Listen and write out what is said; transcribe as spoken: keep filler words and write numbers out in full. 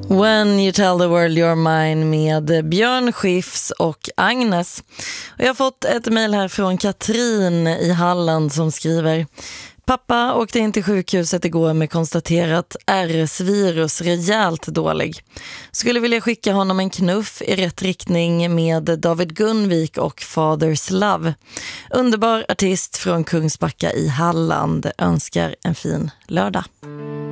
When you tell the world you're mine med Björn Skifs och Agnes. Och jag har fått ett mejl här från Katrin i Halland som skriver: Pappa åkte in till sjukhuset igår med konstaterat R S-virus, rejält dålig. Skulle vilja skicka honom en knuff i rätt riktning med David Gunvik och Father's Love. Underbar artist från Kungsbacka i Halland. Önskar en fin lördag.